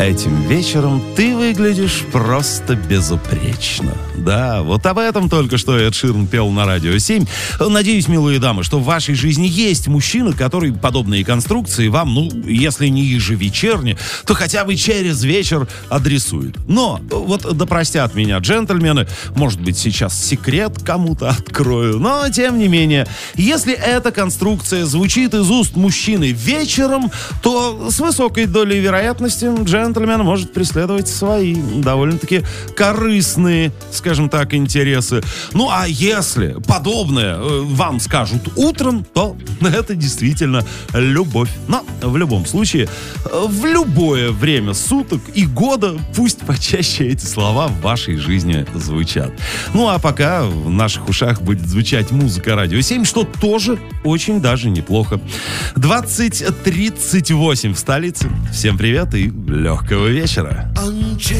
Этим вечером ты выглядишь просто безупречно. Да, вот об этом только что Эд Ширан пел на Радио 7. Надеюсь, милые дамы, что в вашей жизни есть мужчина, который подобные конструкции вам, если не ежевечерне, то хотя бы через вечер адресует. Но, вот да простят меня джентльмены, может быть, сейчас секрет кому-то открою, но, тем не менее, если эта конструкция звучит из уст мужчины вечером, то с высокой долей вероятности джентльмен может преследовать свои довольно-таки корыстные, скажем так, интересы. Ну, а если подобное вам скажут утром, то это действительно любовь. Но в любом случае, в любое время суток и года пусть почаще эти слова в вашей жизни звучат. Ну, а пока в наших ушах будет звучать музыка Радио 7, что тоже очень даже неплохо. 20:38 в столице. Всем привет и легкого вечера.